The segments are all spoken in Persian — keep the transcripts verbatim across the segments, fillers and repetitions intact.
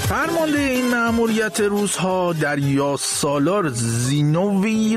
فرمانده این مأموریت روس‌ها دریا سالار زینووی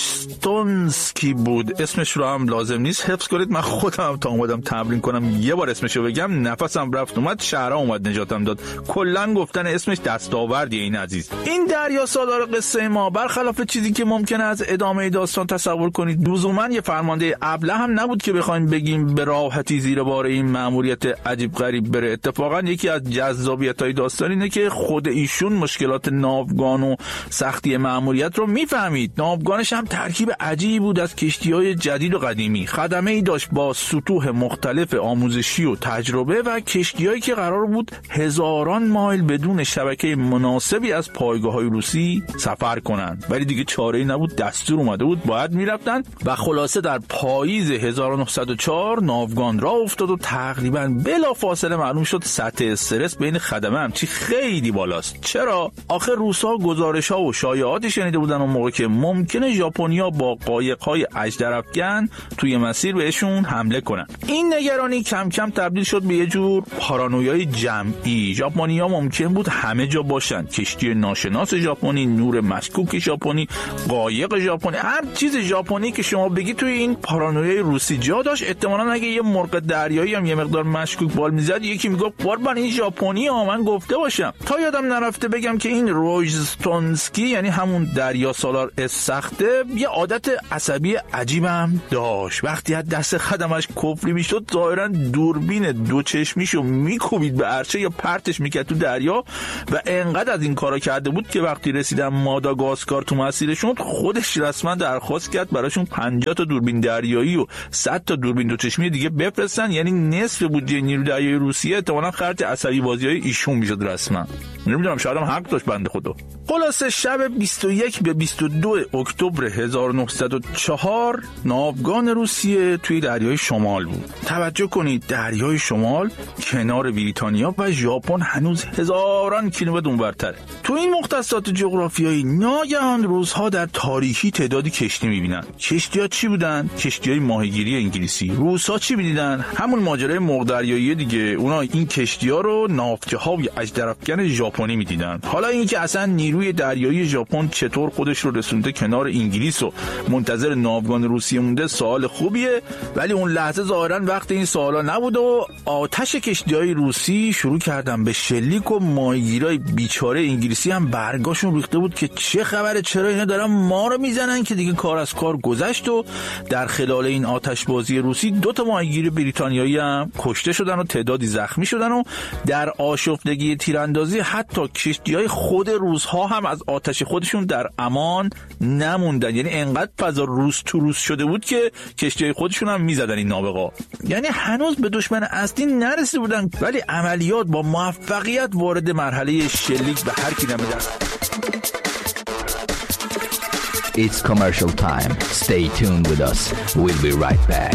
روستونسکی بود. اسمش رو هم لازم نیست حفظ کنید، من خودم تا اومدم تمرین کنم یه بار اسمش رو بگم نفسم رفت اومد، شهرها اومد نجاتم داد. کلا گفتن اسمش دستاوردیه این عزیز. این دریا سالار قصه ما برخلاف چیزی که ممکنه از ادامه داستان تصور کنید لزوما یه فرمانده ابله هم نبود که بخوایم بگیم به راحتی زیر بار این مأموریت عجیب غریب بره. اتفاقا یکی از جذابیت‌های داستان اینه که خود ایشون مشکلات ناوگان و سختی مأموریت رو میفهمید. ناوگانش هم ترکیب عجیبی بود از کشتی‌های جدید و قدیمی. خدمه‌ای داشت با سطوح مختلف آموزشی و تجربه و کشتی‌هایی که قرار بود هزاران مایل بدون شبکه مناسبی از پایگاه‌های روسی سفر کنند. ولی دیگه چاره‌ای نبود، دستور اومده بود باید میرفتن و خلاصه در پاییز هزار و نهصد و چهار ناوگان راه افتاد و تقریباً بلافاصله معلوم شد سطح استرس بین خدمه هم چی خیلی بالاست. چرا؟ آخه روس‌ها گزارش‌ها و شایعاتی شنیده بودن اون موقع که ممکنه ژاپنی‌ها با قایق‌های اژدرافکن توی مسیر بهشون حمله کنن. این نگرانی کم کم تبدیل شد به یه جور پارانویای جمعی. ژاپنی‌ها ممکن بود همه جا باشن، کشتی ناشناس ژاپنی، نور مشکوک ژاپنی، قایق ژاپنی، هر چیز ژاپنی که شما بگی توی این پارانویای روسی جا داشت. احتمالاً اگه یه مرغ دریایی هم یه مقدار مشکوک بال میزد یکی میگفت قربان این ژاپنی ها، من گفته باشم. تا یادم نرفته بگم که این روژستونسکی یعنی همون دریا سالار سخته یه عادت عصبی عجیبم داشت. وقتی از دست خدمش کفری میشد ظاهرا دوربین دو چشمیشو میکوبید به عرشه یا پرتش میکرد تو دریا و انقدر از این کارا کرده بود که وقتی رسیدن ماداگاسکار تو مسیرشون خودش رسما درخواست کرد براشون پنجاه تا دوربین دریایی و صد تا دوربین دو چشمی دیگه بفرستن. یعنی نصف بودجه نیروی دریایی روسیه احتمالاً خرج عصبی بازی‌های ایشون میشد رسما. نمیدونم شاید هم حق داشت بنده خدا. خلاصه شب بیست و یک به بیست و دو اکتبر هزار و نهصد و چهار ناوگان روسیه توی دریای شمال بود. توجه کنید دریای شمال کنار بریتانیا و ژاپن هنوز هزاران کیلومتر اونورتره. تو این مختصات جغرافیایی ناگهان روزها در تاریکی تعدادی کشتی میبینن. کشتی‌ها چی بودن؟ کشتی‌های ماهیگیری انگلیسی. روس‌ها چی می‌دیدن؟ همون ماجرای مرغ دریایی دیگه. اونا این کشتی‌ها رو ناوچه‌های اژدرافکن ژاپنی می‌دیدن. حالا اینکه اصلا نیروی دریایی ژاپن چطور خودش رو رسونده کنار انگلیس و منتظر ناوگان روسیه مونده سوال خوبیه، ولی اون لحظه ظاهراً وقت این سوالا نبود و آتش کشتی‌های روسی شروع کردن به شلیک و ماهیگیرای بیچاره انگلیسی هم برگاشون ریخته بود که چه خبره، چرا اینا دارن ما رو میزنن، که دیگه کار از کار گذشت و در خلال این آتشبازی روسی دو تا ماهیگیر بریتانیایی هم کشته شدن و تعدادی زخمی شدن و در آشفتگی تیراندازی حتی کشتی‌های خود روس‌ها هم از آتش خودشون در امان نموندن. یعنی انقدر فضا روس تو روس شده بود که کشتی‌های خودشون هم میزدن این نابغا. یعنی هنوز به دشمن اصلی نرسیده بودن ولی عملیات با موفقیت وارد مرحله شلیک به هر کی نمی‌دن. It's commercial time. Stay tuned with us. We'll be right back.